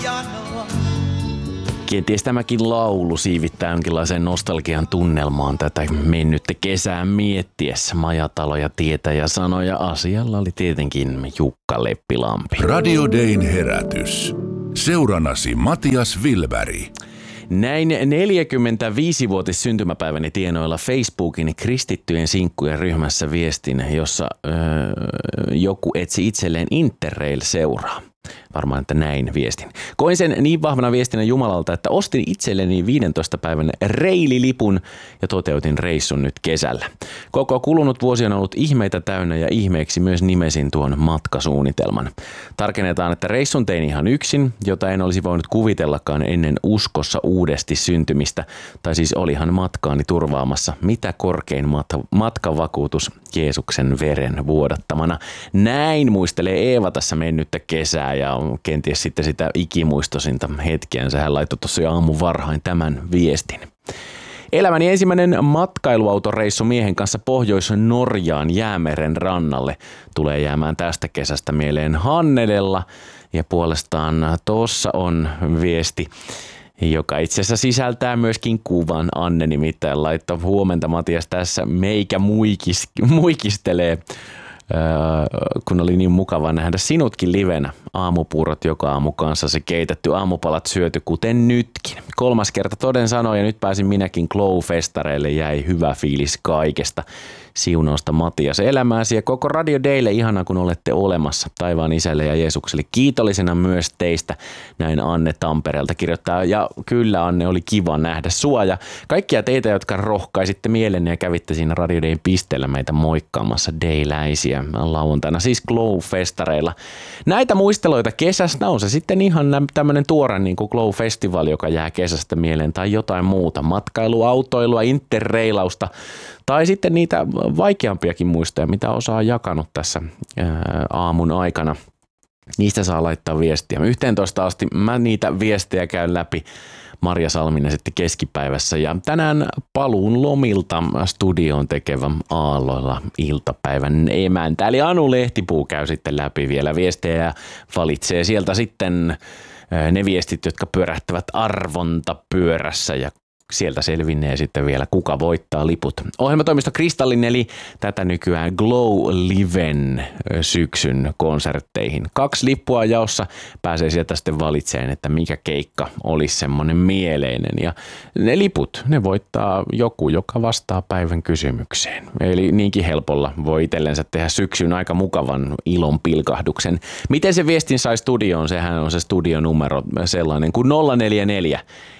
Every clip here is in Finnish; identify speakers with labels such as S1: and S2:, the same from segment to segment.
S1: Kenties tämäkin laulu siivittää jonkinlaiseen nostalgian tunnelmaan tätä mennyttä kesää miettiessä. Majataloja, tietä ja sanoja. Asialla oli tietenkin Jukka Leppilampi.
S2: Radio Dayn herätys. Seurannasi Matias Wilberg.
S1: Näin 45-vuotis syntymäpäiväni tienoilla Facebookin kristittyjen sinkkujen ryhmässä viestin, jossa joku etsi itselleen Interrail-seuraa. Varmaan, että näin viestin. Koin sen niin vahvana viestinä Jumalalta, että ostin itselleni 15 päivän reililipun ja toteutin reissun nyt kesällä. Koko kulunut vuosi on ollut ihmeitä täynnä ja ihmeeksi myös nimesin tuon matkasuunnitelman. Tarkennetaan, että reissun tein ihan yksin, jota en olisi voinut kuvitellakaan ennen uskossa uudesti syntymistä. Tai siis olihan matkaani turvaamassa mitä korkein matkavakuutus Jeesuksen veren vuodattamana. Näin muistelee Eeva tässä mennyttä kesää ja kenties sitten sitä ikimuistoisinta hetkeänsä. Hän laittoi tuossa jo aamun varhain tämän viestin. Elämäni ensimmäinen matkailuautoreissu miehen kanssa Pohjois-Norjaan Jäämeren rannalle tulee jäämään tästä kesästä mieleen Hannelella. Ja puolestaan tuossa on viesti, joka itse asiassa sisältää myöskin kuvan. Anne nimittäin laittoi huomenta Matias tässä meikä muikistelee. Kun oli niin mukava nähdä sinutkin livenä. Aamupuurot joka aamu kanssasi keitetty, aamupalat syöty kuten nytkin. 3. kerta toden sanoi ja nyt pääsin minäkin Glow-festareille, jäi hyvä fiilis kaikesta. Siunausta Matias elämääsi ja koko Radio Daylle ihana kun olette olemassa. Taivaan isälle ja Jeesukselle kiitollisena myös teistä. Näin Anne Tampereelta kirjoittaa ja kyllä Anne oli kiva nähdä sua ja kaikkia teitä, jotka rohkaisitte mielenne ja kävitte siinä Radio Dayn pisteellä meitä moikkaamassa dayläisiä lauantaina, siis Glow-festareilla. Näitä muisteloita kesästä on se sitten ihan tämmöinen tuore niin kuin Glow-festival, joka jää kesästä mieleen tai jotain muuta. Matkailuautoilua, interreilausta tai sitten niitä vaikeampiakin muistoja, mitä osaa jakanut tässä aamun aikana. Niistä saa laittaa viestiä. 11 asti mä niitä viestejä käyn läpi. Marja Salminen sitten keskipäivässä ja tänään paluun lomilta studioon tekevä Aalloilla iltapäivän emäntä. Eli Anu Lehtipuu käy sitten läpi vielä viestejä ja valitsee sieltä sitten ne viestit, jotka pyörähtävät arvontapyörässä ja sieltä selvinnee sitten vielä, kuka voittaa liput. Ohjelmatoimisto Kristallin eli tätä nykyään Glow Liven syksyn konsertteihin. 2 lippua jaossa pääsee sieltä sitten valitseen, että mikä keikka olisi semmoinen mieleinen. Ja ne liput, ne voittaa joku, joka vastaa päivän kysymykseen. Eli niinkin helpolla voi itsellensä tehdä syksyn aika mukavan ilon pilkahduksen. Miten se viestin sai studioon? Sehän on se studionumero sellainen kuin 044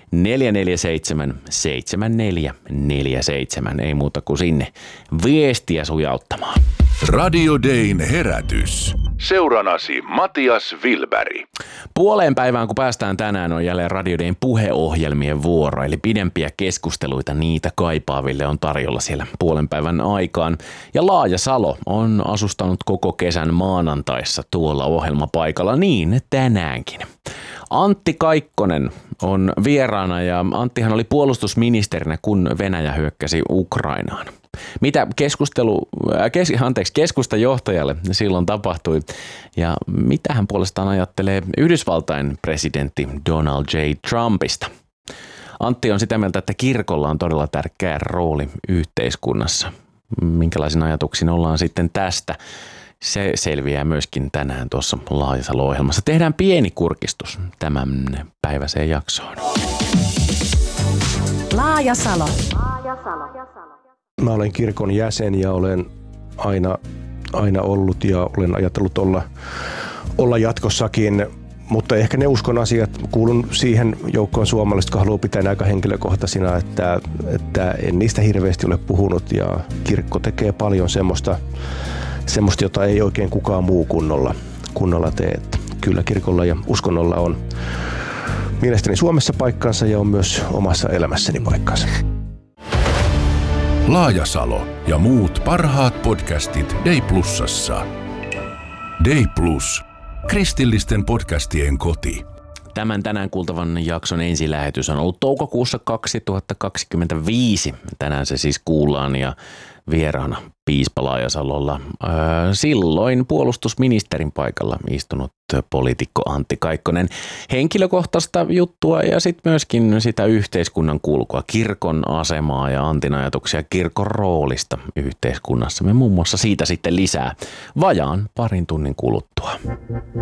S1: 447 7447. Ei muuta kuin sinne viestiä sujauttamaan.
S2: Radio Dayn herätys. Seurannasi Matias Wilberg.
S1: Puoleen päivään kun päästään tänään on jälleen Radio Dayn puheohjelmien vuoro. Eli pidempiä keskusteluita niitä kaipaaville on tarjolla siellä puolen päivän aikaan. Ja Laaja Salo on asustanut koko kesän maanantaissa tuolla ohjelmapaikalla niin tänäänkin. Antti Kaikkonen on vieraana ja Anttihan oli puolustusministerinä, kun Venäjä hyökkäsi Ukrainaan. Mitä keskustajohtajalle silloin tapahtui ja mitä hän puolestaan ajattelee Yhdysvaltain presidentti Donald J. Trumpista? Antti on sitä mieltä, että kirkolla on todella tärkeä rooli yhteiskunnassa. Minkälaisin ajatuksin ollaan sitten tästä? Se selviää myöskin tänään tuossa Laajasalo-ohjelmassa. Tehdään pieni kurkistus tämän päiväiseen jaksoon.
S3: Laajasalo.
S4: Mä olen kirkon jäsen ja olen aina ollut ja olen ajatellut olla jatkossakin. Mutta ehkä ne uskon asiat, kuulun siihen joukkoon suomalaiset, jotka haluaa pitää aika henkilökohtaisina, että en niistä hirveästi ole puhunut ja kirkko tekee paljon semmoista, jota ei oikein kukaan muu kunnolla tee. Että kyllä kirkolla ja uskonnolla on mielestäni Suomessa paikkansa ja on myös omassa elämässäni paikkansa.
S2: Laajasalo ja muut parhaat podcastit Day Plusassa. Day Plus. Kristillisten podcastien koti.
S1: Tämän tänään kuultavan jakson ensilähetys on ollut toukokuussa 2025. Tänään se siis kuullaan ja vieraana piispa Laajasalolla silloin puolustusministerin paikalla istunut poliitikko Antti Kaikkonen. Henkilökohtaista juttua ja sitten myöskin sitä yhteiskunnan kulkua, kirkon asemaa ja Antin ajatuksia kirkon roolista yhteiskunnassa. Me muun muassa siitä sitten lisää vajaan parin tunnin kuluttua.